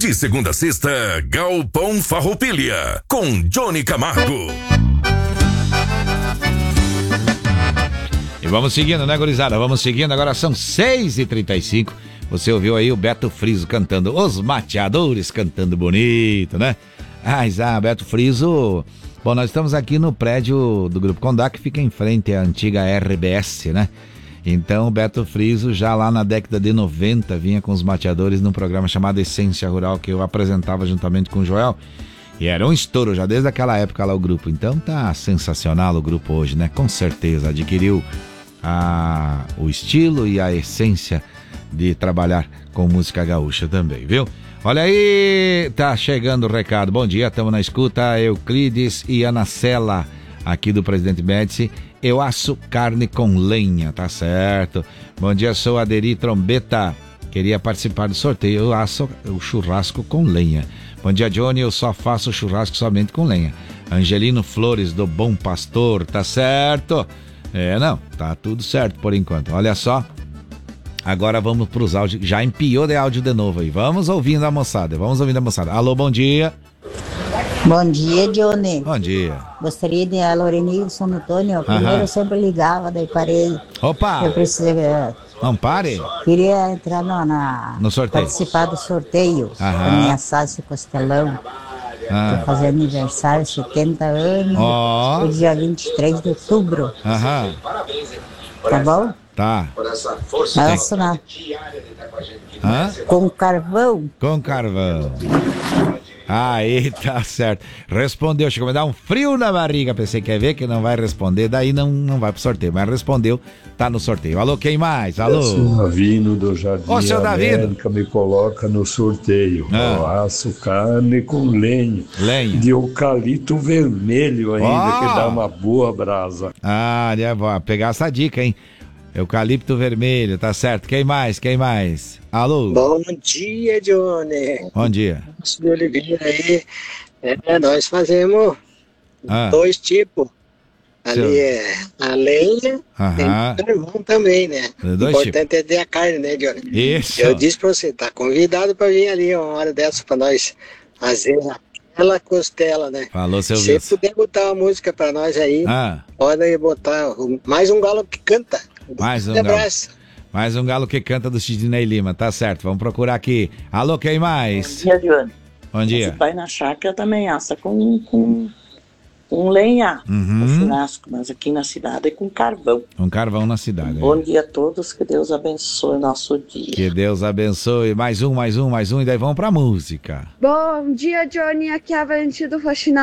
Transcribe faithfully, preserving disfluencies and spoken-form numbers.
De segunda a sexta, Galpão Farroupilha, com Johnny Camargo. E vamos seguindo, né, gurizada? Vamos seguindo, agora são seis e trinta e cinco. Você ouviu aí o Beto Friso cantando Os Mateadores, cantando bonito, né? Ah, ah, Beto Friso. Bom, nós estamos aqui no prédio do Grupo Condá, que fica em frente à antiga R B S, né? Então, o Beto Friso, já lá na década de noventa, vinha com os mateadores num programa chamado Essência Rural, que eu apresentava juntamente com o Joel. E era um estouro já desde aquela época lá o grupo. Então tá sensacional o grupo hoje, né? Com certeza, adquiriu a, o estilo e a essência de trabalhar com música gaúcha também, viu? Olha aí, tá chegando o recado. Bom dia, estamos na escuta. Euclides e Anacela, aqui do Presidente Médici. Eu asso carne com lenha, tá certo. Bom dia, sou Aderi Trombeta. Queria participar do sorteio. Eu asso o churrasco com lenha. Bom dia, Johnny. Eu só faço churrasco somente com lenha. Angelino Flores, do Bom Pastor, tá certo. É, não, tá tudo certo por enquanto. Olha só. Agora vamos pros áudios. Já empiou de áudio de novo aí. Vamos ouvindo a moçada. Vamos ouvindo a moçada. Alô, bom dia. Bom dia, Johnny. Bom dia. Gostaria de a Lorenilson Antônio. Primeiro Aham. eu sempre ligava, daí parei. Opa! Eu precisava. Não pare. Queria entrar no, na, No sorteio. participar do sorteio. Aham. Da minha Sácio Costelão. Ah. Vou fazer aniversário, setenta anos. Ó. No dia vinte e três de outubro. Aham. Tá bom? Tá. Nossa, não. Hã? Com carvão. Com carvão. Aí, tá certo. Respondeu, chegou a me dar um frio na barriga. Pensei, quer ver que não vai responder, daí não, não vai pro sorteio. Mas respondeu, tá no sorteio. Alô, quem mais? Alô? O seu Davino do Jardim Ô, seu Davino. América me coloca no sorteio. Ah. Eu asso carne com lenha. Lenha. De eucalipto vermelho ainda, Ó. que dá uma boa brasa. Ah, já vou pegar essa dica, hein? Eucalipto vermelho, tá certo. Quem mais? Quem mais? Alô? Bom dia, Johnny. Bom dia. De Oliveira aí. É, nós fazemos Ah. dois tipos. Ali Seu- é a lenha Aham. e o carvão também, né? O Dois importante é ter a carne, né, Johnny? Isso. Eu disse pra você, tá convidado pra vir ali uma hora dessa pra nós fazer aquela costela, né? Falou, seu Se Wilson. puder botar uma música pra nós aí, Ah, pode botar o- mais um galo que canta. mais um Um galo. abraço. Mais um galo que canta do Sidney Lima, tá certo. Vamos procurar aqui. Alô, quem mais? Bom dia, Johnny. Bom Esse dia. pai na chácara também assa com, com, com lenha, Uhum. com churrasco, mas aqui na cidade é com carvão. Um carvão na cidade. Bom é. dia a todos, que Deus abençoe o nosso dia. Que Deus abençoe. Mais um, mais um, mais um. E daí vamos pra música. Bom dia, Johnny. Aqui é a Valentina do Faxinal.